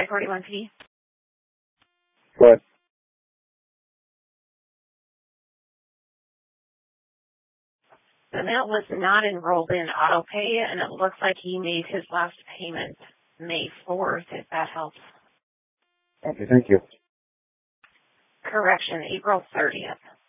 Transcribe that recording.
I-41P. Go ahead. The amount was not enrolled in auto pay, and it looks like he made his last payment May 4th, if that helps. Okay, thank you. Correction, April 30th.